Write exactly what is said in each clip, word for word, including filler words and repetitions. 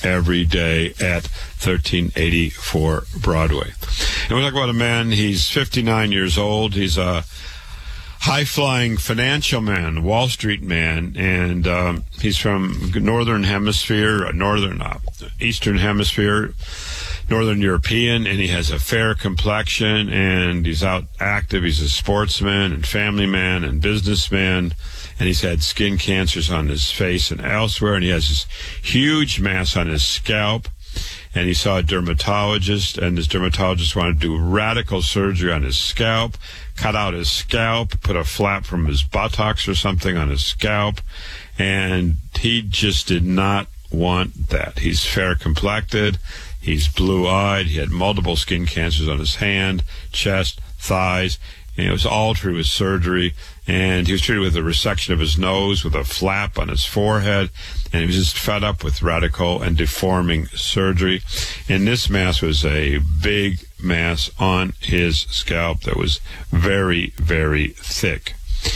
every day at thirteen eighty-four Broadway. And we talk about a man, he's fifty-nine years old. He's a high-flying financial man, Wall Street man, and um, he's from Northern Hemisphere, Northern, uh, Eastern Hemisphere, Northern European, and he has a fair complexion, and he's out active. He's a sportsman and family man and businessman, and he's had skin cancers on his face and elsewhere, and he has this huge mass on his scalp. And he saw a dermatologist, and this dermatologist wanted to do radical surgery on his scalp, cut out his scalp, put a flap from his buttocks or something on his scalp, and he just did not want that. He's fair-complected, he's blue-eyed, he had multiple skin cancers on his hand, chest, thighs, and it was all treated with surgery, and he was treated with a resection of his nose, with a flap on his forehead, and he was just fed up with radical and deforming surgery. And this mass was a big mass on his scalp that was very, very thick.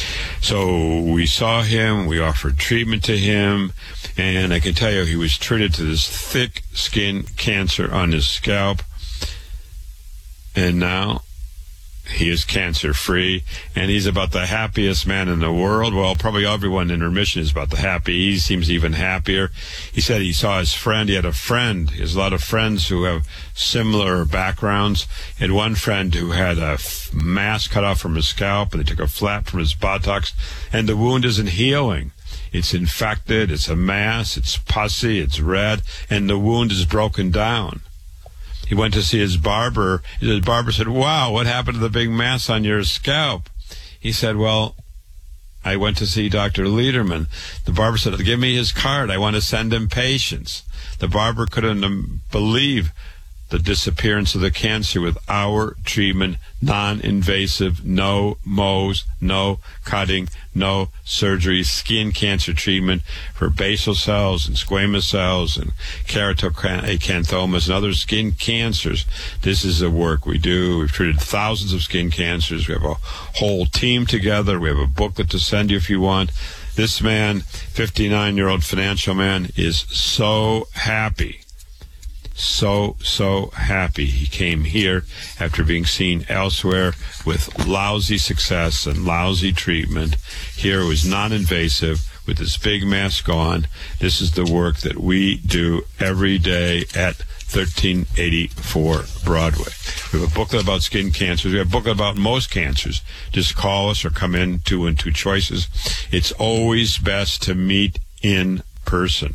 So we saw him, we offered treatment to him, and I can tell you he was treated to this thick skin cancer on his scalp, and now he is cancer-free, and he's about the happiest man in the world. Well, probably everyone in remission is about the happy. He seems even happier. He said he saw his friend. He had a friend. He has a lot of friends who have similar backgrounds. He had one friend who had a f- mass cut off from his scalp, and they took a flap from his buttocks, and the wound isn't healing. It's infected. It's a mass. It's pussy. It's red, and the wound is broken down. He went to see his barber. His barber said, "Wow, what happened to the big mass on your scalp?" He said, "Well, I went to see Doctor Lederman." The barber said, "Give me his card. I want to send him patients." The barber couldn't believe the disappearance of the cancer with our treatment, non-invasive, no Mohs, no cutting, no surgery, skin cancer treatment for basal cells and squamous cells and keratoacanthomas and other skin cancers. This is the work we do. We've treated thousands of skin cancers. We have a whole team together. We have a booklet to send you if you want. This man, fifty-nine-year-old financial man, is so happy. So, so happy he came here after being seen elsewhere with lousy success and lousy treatment. Here it was non-invasive with this big mass gone. This is the work that we do every day at thirteen eighty-four Broadway. We have a booklet about skin cancers. We have a booklet about most cancers. Just call us or come in, two and two choices. It's always best to meet in person.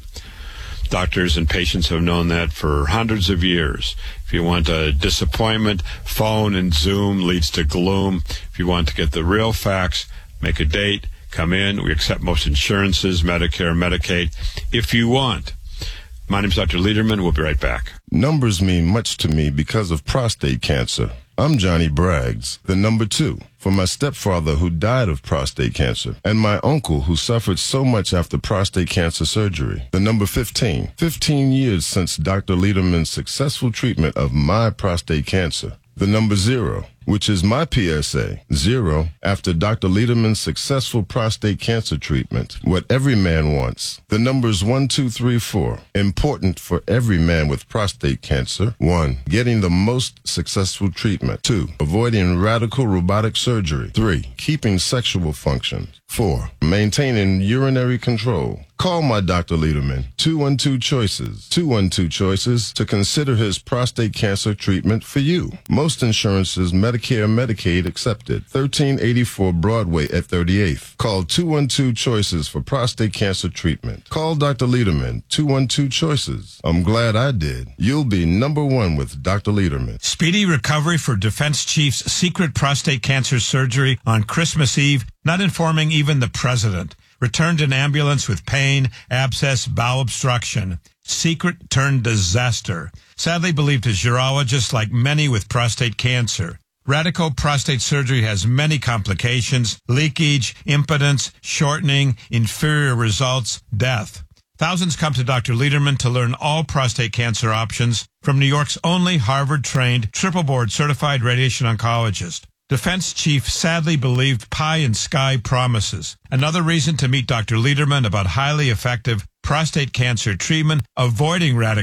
Doctors and patients have known that for hundreds of years. If you want a disappointment, phone and Zoom leads to gloom. If you want to get the real facts, make a date, come in. We accept most insurances, Medicare, Medicaid, if you want. My name is Doctor Lederman. We'll be right back. Numbers mean much to me because of prostate cancer. I'm Johnny Braggs, the number two, for my stepfather who died of prostate cancer, and my uncle who suffered so much after prostate cancer surgery. The number fifteen, fifteen years since Doctor Lederman's successful treatment of my prostate cancer. The number zero, which is my P S A, zero, after Doctor Lederman's successful prostate cancer treatment. What every man wants. The numbers one, two, three, four, important for every man with prostate cancer. One, getting the most successful treatment. Two, avoiding radical robotic surgery. Three, keeping sexual function. Four, maintaining urinary control. Call my Doctor Lederman, two one two Choices, two one two Choices, to consider his prostate cancer treatment for you. Most insurances, Medicare, Medicaid accepted. thirteen eighty-four Broadway at thirty-eighth. Call two one two Choices for prostate cancer treatment. Call Doctor Lederman, two one two Choices. I'm glad I did. You'll be number one with Doctor Lederman. Speedy recovery for Defense Chief's secret prostate cancer surgery on Christmas Eve, not informing even the president. Returned in ambulance with pain, abscess, bowel obstruction. Secret turned disaster. Sadly believed his urologist, like many with prostate cancer. Radical prostate surgery has many complications: leakage, impotence, shortening, inferior results, death. Thousands come to Doctor Lederman to learn all prostate cancer options from New York's only Harvard-trained, triple-board certified radiation oncologist. Defense chief sadly believed pie in sky promises. Another reason to meet Doctor Lederman about highly effective prostate cancer treatment, avoiding radical